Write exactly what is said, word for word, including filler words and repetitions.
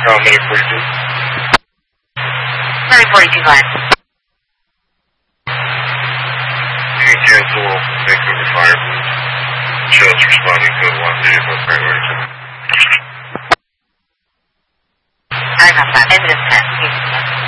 Uh, Mary forty-two. Mary forty-two, fine. You can cancel Vancouver Fire, please. Shows responding to one vehicle priority. I got that. Evidence ten.